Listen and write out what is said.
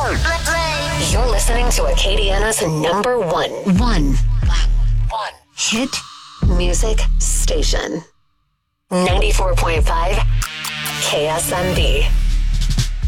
You're listening to Acadiana's number one hit music station. 94.5 KSMB.